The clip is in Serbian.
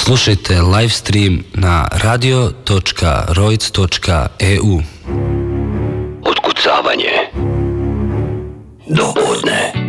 Slušajte live stream na radio.roic.eu. Otkucavanje do podne.